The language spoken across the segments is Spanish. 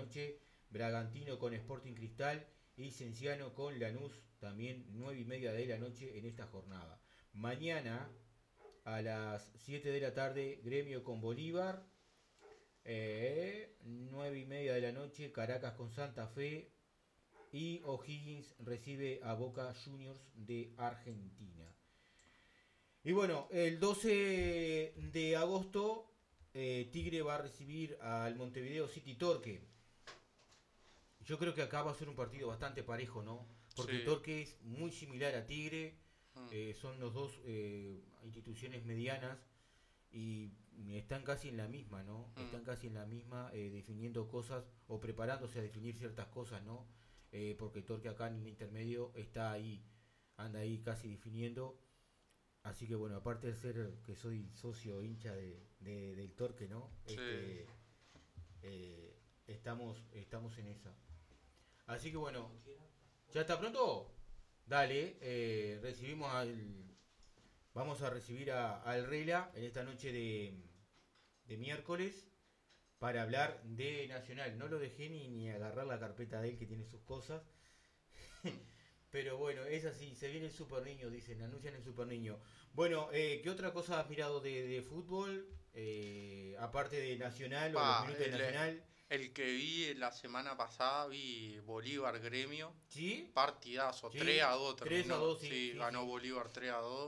noche, Bragantino con Sporting Cristal y Cienciano con Lanús, también 9:30 de la noche en esta jornada. Mañana a las 7 de la tarde, Gremio con Bolívar, 9:30 de la noche, Caracas con Santa Fe y O'Higgins recibe a Boca Juniors de Argentina. Y bueno, el 12 de agosto Tigre va a recibir al Montevideo City Torque. Yo creo que acá va a ser un partido bastante parejo, ¿no? Porque Sí. Torque es muy similar a Tigre, Mm, son los dos instituciones medianas y están casi en la misma, ¿no? mm. Están casi en la misma definiendo cosas o preparándose a definir ciertas cosas, ¿no? Porque Torque acá en el intermedio está ahí, anda ahí casi definiendo. Así que bueno, aparte de ser que soy socio hincha del Torque, ¿no? Sí. Estamos en esa. Así que bueno, ¿ya está pronto? Dale, vamos a recibir al Rela en esta noche de miércoles para hablar de Nacional. No lo dejé ni agarrar la carpeta de él que tiene sus cosas. Mm. Pero bueno, es así, se viene el Super Niño, dicen, anuncian el Super Niño. Bueno, ¿qué otra cosa has mirado de fútbol? Aparte de Nacional o los Pa, minutos de Nacional. el que vi la semana pasada, vi Bolívar Gremio. ¿Sí? Partidazo, 3 a ¿Sí? 2 3 a terminó. 2 sí, Sí, sí, ganó sí. Bolívar 3 a 2.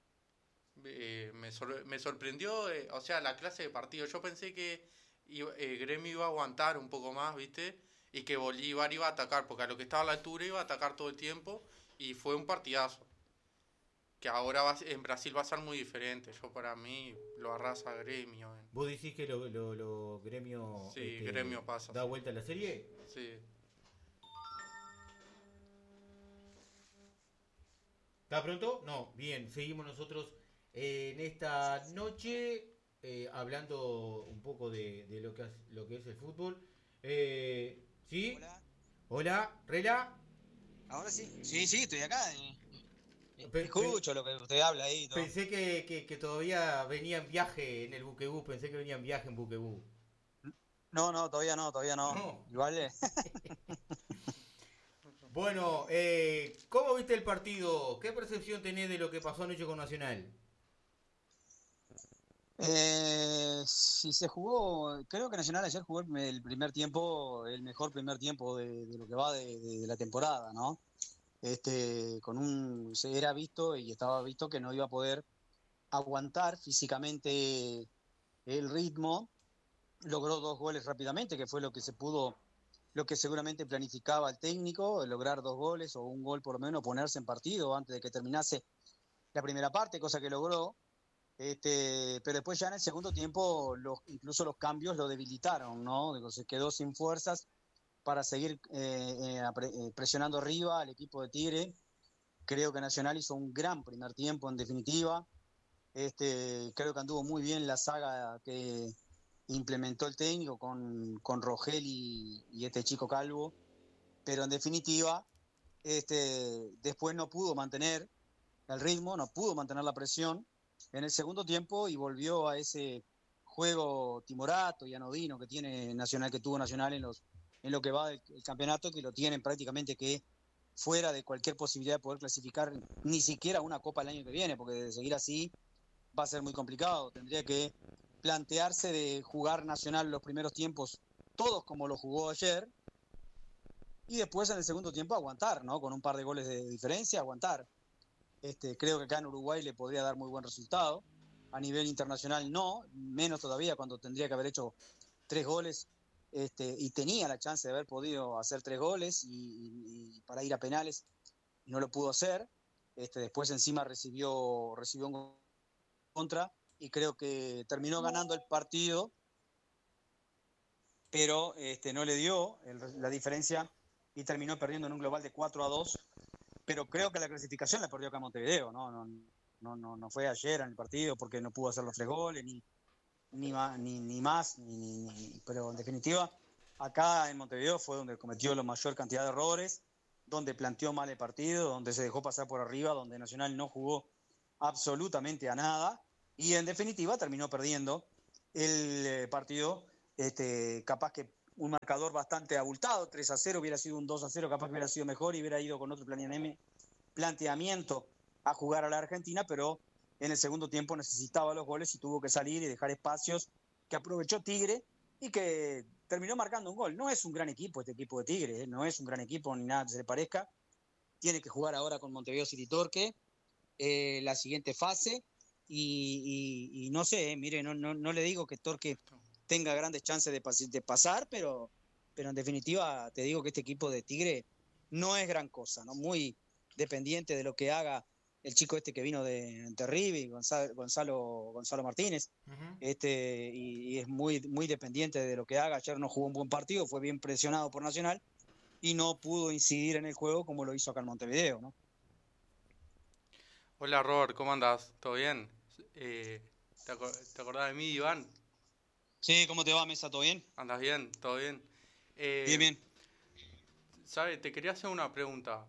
Me sorprendió, o sea, la clase de partido. Yo pensé que Gremio iba a aguantar un poco más, ¿viste? Y que Bolívar iba a atacar, porque a lo que estaba a la altura iba a atacar todo el tiempo. Y fue un partidazo. Que ahora en Brasil va a ser muy diferente. Yo para mí lo arrasa Gremio. ¿Vos decís que lo gremio Sí, Gremio pasa, da sí. vuelta a la serie? Sí. ¿Está pronto? No, bien, seguimos nosotros en esta noche hablando un poco de lo que es el fútbol. ¿Sí? Hola, Hola, Rela. ahora sí. Sí, sí, estoy acá. Pe- pe- Escucho lo que usted habla ahí y todo. Pensé que todavía venía en viaje en el Buquebú, pensé que venía en viaje en Buquebú. No, no, todavía no, todavía no. No. Igual, Bueno, ¿cómo viste el partido? ¿Qué percepción tenés de lo que pasó anoche con Nacional? si se jugó, creo que Nacional ayer jugó el primer tiempo, el mejor primer tiempo de lo que va de la temporada, ¿no? Se era visto y estaba visto que no iba a poder aguantar físicamente el ritmo. Logró dos goles rápidamente, que fue lo que se pudo, lo que seguramente planificaba el técnico, lograr dos goles o un gol por lo menos, ponerse en partido antes de que terminase la primera parte, cosa que logró. Pero después ya en el segundo tiempo incluso los cambios lo debilitaron, ¿no? Se quedó sin fuerzas para seguir presionando arriba al equipo de Tigre. Creo que Nacional hizo un gran primer tiempo en definitiva. Creo que anduvo muy bien la saga que implementó el técnico con Rogel y este chico Calvo, pero en definitiva, después no pudo mantener el ritmo, no pudo mantener la presión en el segundo tiempo y volvió a ese juego timorato y anodino que tiene Nacional, que tuvo Nacional en lo que va del campeonato, que lo tienen prácticamente que fuera de cualquier posibilidad de poder clasificar ni siquiera una copa el año que viene, porque de seguir así va a ser muy complicado. Tendría que plantearse de jugar Nacional los primeros tiempos todos como lo jugó ayer y después en el segundo tiempo aguantar, ¿no? Con un par de goles de diferencia, aguantar. Creo que acá en Uruguay le podría dar muy buen resultado. A nivel internacional no, menos todavía cuando tendría que haber hecho tres goles y tenía la chance de haber podido hacer tres goles y para ir a penales y no lo pudo hacer. Después encima recibió un contra y creo que terminó ganando el partido, pero no le dio la diferencia y terminó perdiendo en un global de 4-2. Pero creo que la clasificación la perdió acá en Montevideo, no fue ayer en el partido porque no pudo hacer los tres goles, ni más, pero en definitiva, acá en Montevideo fue donde cometió la mayor cantidad de errores, donde planteó mal el partido, donde se dejó pasar por arriba, donde Nacional no jugó absolutamente a nada y en definitiva terminó perdiendo el partido, capaz que un marcador bastante abultado, 3-0, hubiera sido un 2-0, capaz que hubiera sido mejor y hubiera ido con otro planteamiento a jugar a la Argentina, pero en el segundo tiempo necesitaba los goles y tuvo que salir y dejar espacios que aprovechó Tigre y que terminó marcando un gol. No es un gran equipo este equipo de Tigre, no es un gran equipo ni nada que se le parezca. Tiene que jugar ahora con Montevideo City Torque la siguiente fase y no sé, mire, no le digo que Torque tenga grandes chances de pasar, pero en definitiva te digo que este equipo de Tigre no es gran cosa, ¿no? Muy dependiente de lo que haga el chico este que vino de Rivi, Gonzalo Martínez, y es muy dependiente de lo que haga. Ayer no jugó un buen partido, fue bien presionado por Nacional y no pudo incidir en el juego como lo hizo acá en Montevideo, ¿no? Hola Robert, ¿cómo andás? ¿Todo bien? ¿Te acordás de mí, Iván? Sí, ¿cómo te va, Mesa? ¿Todo bien? ¿Andás bien? ¿Todo bien? Bien. ¿Sabes? Te quería hacer una pregunta.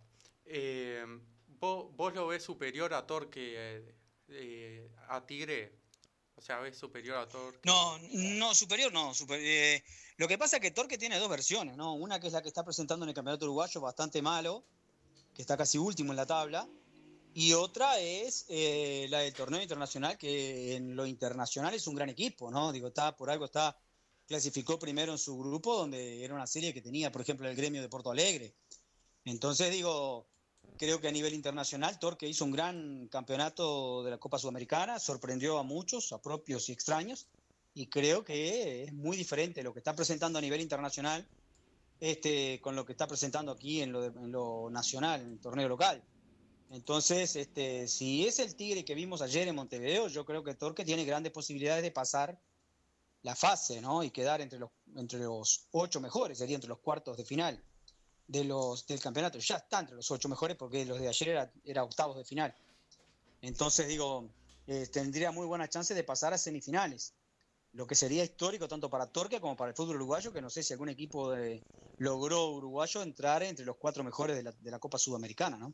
¿Vos lo ves superior a Torque, a Tigre? O sea, ¿ves superior a Torque? No, superior no. Lo que pasa es que Torque tiene dos versiones, ¿no? Una que es la que está presentando en el Campeonato Uruguayo, bastante malo, que está casi último en la tabla, y otra es la del torneo internacional, que en lo internacional es un gran equipo, ¿no? Digo, clasificó primero en su grupo, donde era una serie que tenía, por ejemplo, el Gremio de Porto Alegre. Entonces, digo, creo que a nivel internacional Torque hizo un gran campeonato de la Copa Sudamericana, sorprendió a muchos, a propios y extraños, y creo que es muy diferente lo que está presentando a nivel internacional con lo que está presentando aquí en lo nacional, en el torneo local. Entonces, si es el Tigre que vimos ayer en Montevideo, yo creo que Torque tiene grandes posibilidades de pasar la fase, ¿no? Y quedar entre los 8 mejores, sería entre los cuartos de final del campeonato. Ya está entre los 8 mejores porque los de ayer era octavos de final. Entonces, digo, tendría muy buena chance de pasar a semifinales, lo que sería histórico tanto para Torque como para el fútbol uruguayo, que no sé si algún equipo logró uruguayo entrar entre los 4 mejores de la Copa Sudamericana, ¿no?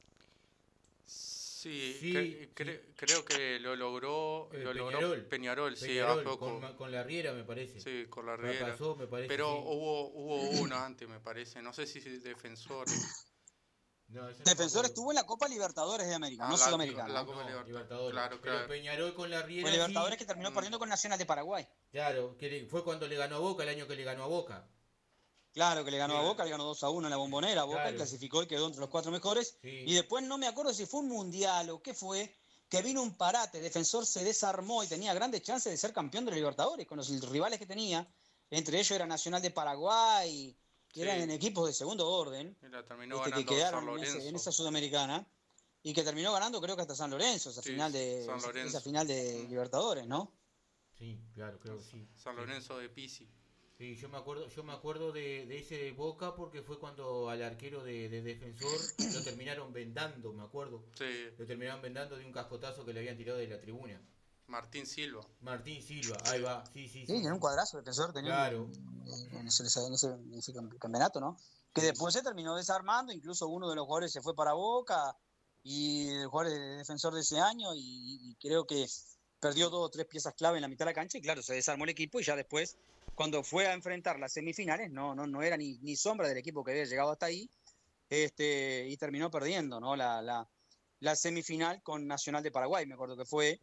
Sí, creo que lo logró Peñarol, sí, Peñarol, hace poco. con la Riera, me parece. Sí, con la Riera. Pasó, me parece, pero sí. hubo uno antes, me parece. No sé si Defensor. No, Defensor estuvo en la Copa Libertadores de América, no Sudamericana. La Copa Libertadores. Claro. Pero Peñarol con la Riera. Fue Libertadores que terminó perdiendo con Nacional de Paraguay. Claro, fue cuando le ganó a Boca, el año que le ganó a Boca. Claro, que le ganó a Boca, le ganó 2-1 en la Bombonera, Boca clasificó y quedó entre los 4 mejores. Sí. Y después no me acuerdo si fue un mundial o qué fue, que vino un parate, Defensor se desarmó y tenía grandes chances de ser campeón de la Libertadores con los rivales que tenía. Entre ellos era Nacional de Paraguay, que eran en equipos de segundo orden, y la terminó ganando que quedaron San Lorenzo. en esa Sudamericana, y que terminó ganando creo que hasta San Lorenzo, esa final de Libertadores, ¿no? Sí, claro, creo que sí. San Lorenzo de Pisi. Sí, yo me acuerdo de ese de Boca porque fue cuando al arquero de Defensor lo terminaron vendando, me acuerdo. Sí. Lo terminaron vendando de un cascotazo que le habían tirado de la tribuna. Martín Silva, ahí va, sí. Sí, en un cuadrazo Defensor tenía claro. en ese campeonato, ¿no? Que después se terminó desarmando, incluso uno de los jugadores se fue para Boca y el jugador de Defensor de ese año y creo que perdió 2 o 3 piezas clave en la mitad de la cancha y claro, se desarmó el equipo y ya después cuando fue a enfrentar las semifinales, no era ni sombra del equipo que había llegado hasta ahí, y terminó perdiendo, ¿no? La semifinal con Nacional de Paraguay, me acuerdo que fue,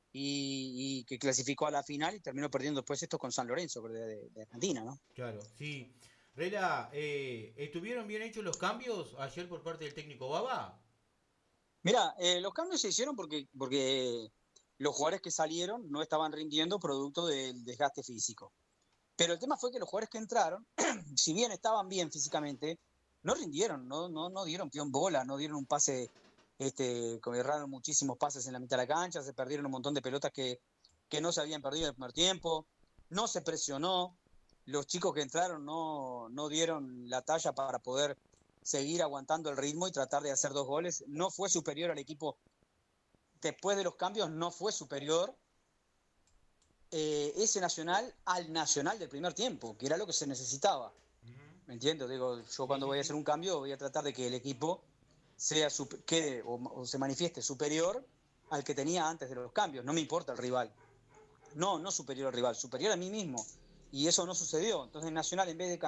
y que clasificó a la final y terminó perdiendo después esto con San Lorenzo de Argentina, ¿no? Claro, sí. Rela, ¿estuvieron bien hechos los cambios ayer por parte del técnico Baba? Mira, los cambios se hicieron porque los jugadores que salieron no estaban rindiendo producto del desgaste físico. Pero el tema fue que los jugadores que entraron, si bien estaban bien físicamente, no rindieron, no dieron pie en bola, no dieron un pase, erraron muchísimos pases en la mitad de la cancha, se perdieron un montón de pelotas que no se habían perdido en el primer tiempo, no se presionó, los chicos que entraron no dieron la talla para poder seguir aguantando el ritmo y tratar de hacer 2 goles, no fue superior al equipo, después de los cambios no fue superior, ese Nacional al Nacional del primer tiempo, que era lo que se necesitaba. ¿Me entiendes? Digo, yo cuando voy a hacer un cambio voy a tratar de que el equipo quede o se manifieste superior al que tenía antes de los cambios. No me importa el rival. No superior al rival, superior a mí mismo. y eso no sucedió. Entonces Nacional, en vez de